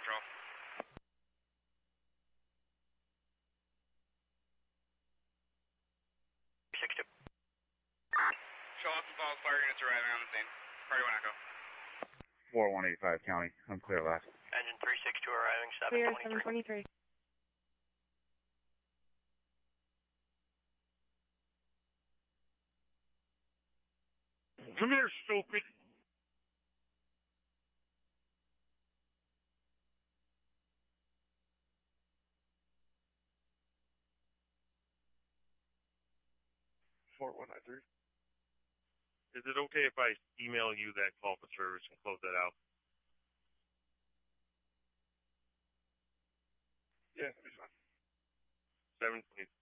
Patrol. Show Austin Falls fire units arriving on the scene. Party 1 Echo. 4185 County. I'm clear last. Engine 362 arriving, Clear 723. 723. Come here, stupid. Fort 193. Is it okay if I email you that call for service and close that out? Yeah, that'd be fine. 723.